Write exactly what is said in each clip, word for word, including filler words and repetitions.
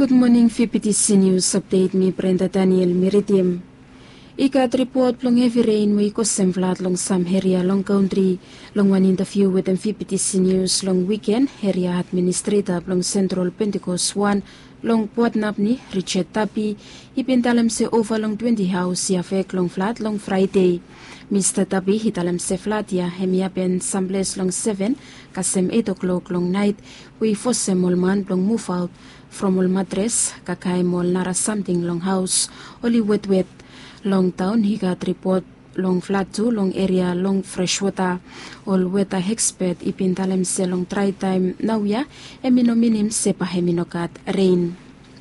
Good morning, V P T C News Update. Me Brenda Daniel Miridim. Ikat report long heavy rain we ko semvlat long some area long country long one interview with the V P T C News long weekend area administrator long Central Pentecost one long Port Napni Richard Tapi ipintalam se over long twenty house ya fek long flat long Friday. Mister Tapi hitalam se flat ya hemia pen sambles long seven kasem eight o'clock long night we fosse molman long move out from all mattress kakai mol nara something long house only wet wet long town he got report long flat too long area long fresh water all weather expert ipintalem se long dry time now ya emino minim se paheminokat rain.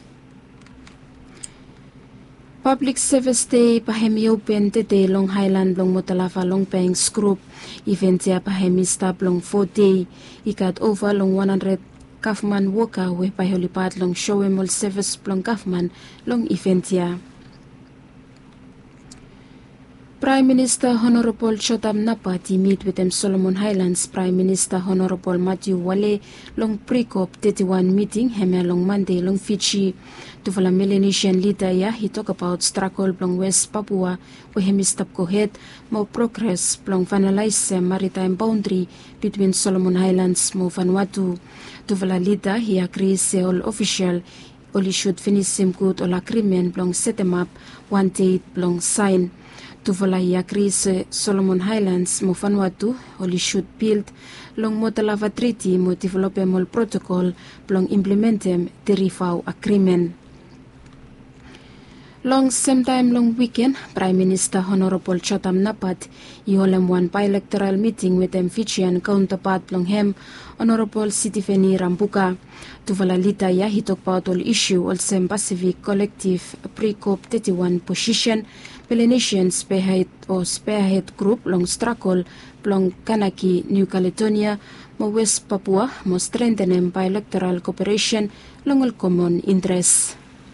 Public Service Day pahemi open today long Highland long Motalava long Banks group event ya pahemi stop long four day ikat over long one hundred government worker we paholipat long show em all service long government long event ya. Prime Minister Honorable Chotam Napati meet with them Solomon Highlands Prime Minister Honorable Matthew Wale long pre-COP thirty-one meeting heme long Monday long Fiji to the Melanesian leader ya he talk about struggle long West Papua we hemi stop ko head more progress long finalize maritime boundary between Solomon Highlands mo Vanuatu to the leader he agrees all official only should finish him good all agreement long set them up one date long sign. Tuvalai agrees Solomon Highlands mo Vanuatu only should build long Motalava Treaty mo develop mol protocol long implement them the Rifau agreement. Long same time long weekend, Prime Minister Honorable Chotam Napat iolem one bilateral meeting with them Fijian counterpart long hem Honorable Sitifeni Rambuka. Tuvalalita ya he talk about all issue all same Pacific collective pre-COP thirty-one position Melanesian spearhead or spearhead group long struggle long Kanaki New Caledonia mo West Papua mo strengthen bilateral cooperation long all common interests.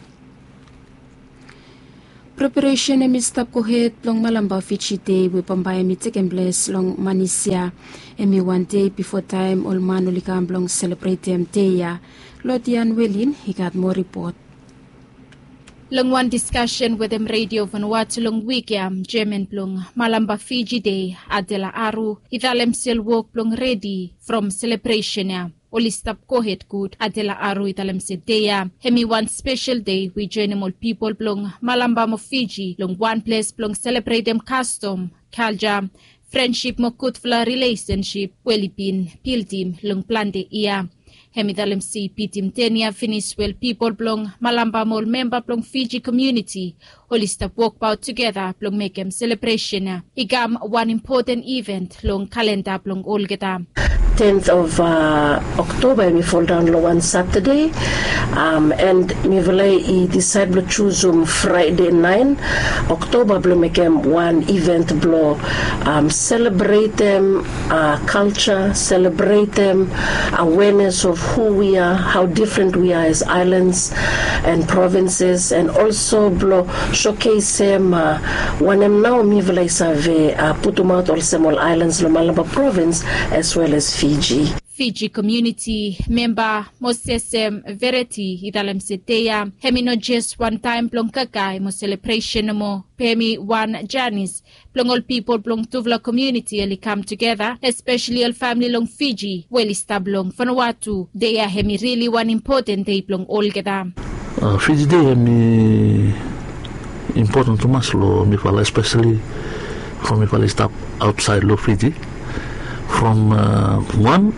Preparation e mistap ko het long Malamba Fiji Day we pambaya mi taken place long Manisia emi one day before time all manulikam long celebrate them day ya. Lodian Welin he got more report. Long one discussion with them radio Vanuatu long weekend German plong Malamba Fiji Day Adela Aru idalem sil work plong ready from celebration ya. Oli stop kohet good Adela Aru italem se deya hemi one special day we join all people plong Malamba mo Fiji long one place plong celebrate them custom culture friendship mo kutfla relationship welipin piltim long plante iya hemi dalem si pitim tenia finish well people plong Malamba mo member plong Fiji community oli stop walk out together plong make them celebration igam one important event long calendar plong olgeta tenth of uh, October we fall down low one Saturday um, and we will decide to choose um, Friday nine October blow make one event blow um, celebrate them uh, culture celebrate them awareness of who we are how different we are as islands and provinces and also blow showcase them uh, one em now we will survey uh, put them out all small islands lo Malamba province as well as Fiji. Fiji community member Mosesem Verity idalem seteya hemi no just one time plong kakai mo celebration mo pemi one Janice plong all people plong Tuvla community ali come together especially all family long Fiji well establong Vanuatu they are hemi really one important day plong all geta. Uh, Fiji day hemi important to mas lo mi fala especially from mi fala stop outside lo Fiji. From uh, one,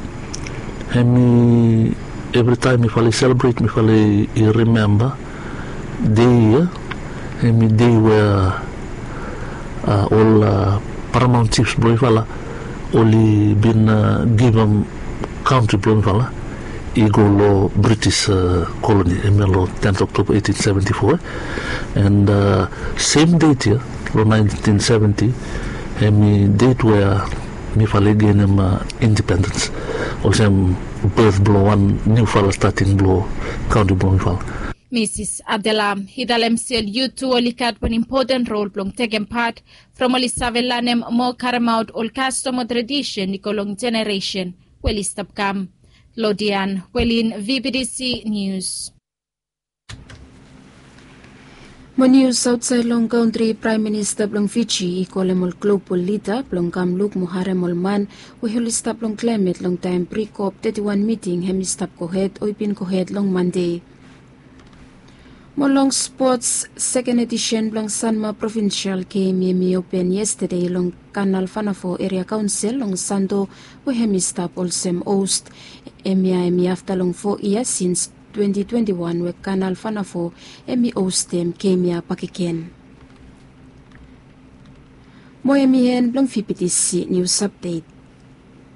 hemi every time if I celebrate, if I remember day, hemi day where uh, all uh, paramount chiefs, bro, if I only been uh, given country, bro, if I ego law British uh, colony, emelo tenth October eighteen seventy-four, and uh, same date here, nineteen seventy, hemi date where mi fale gain him uh, independence also birth blow one new fala starting blow county blow mi fala. Missus Adela hidalem sel yutu olikat one important role plong taken part from oli savelanem mo karamaut ol custom o tradition nikolong generation well istap kam Lodian Welin V P T C News. Mo news outside long country Prime Minister blong Fiji ikolemol global leader blong kamluk muharemol man wihulistap long climate long time pre-COP thirty-one meeting hemistap kohet oipin kohet long Monday. Molong Sports second edition long Sanma Provincial came yemi open yesterday long Canal Fanafo Area Council long Sando we hemistap olsem host emia emi after long four years since twenty twenty-one we Canal Fanafo emi hostem kemia pakiken. Mo emi hen blong F I P T C news update.